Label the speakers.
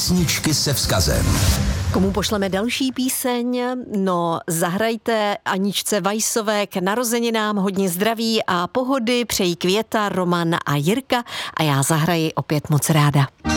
Speaker 1: Písničky se vzkazem.
Speaker 2: Komu pošleme další píseň? No, zahrajte Aničce Weissové k narozeninám hodně zdraví a pohody, přejí Květa, Roman a Jirka a já zahraji opět moc ráda.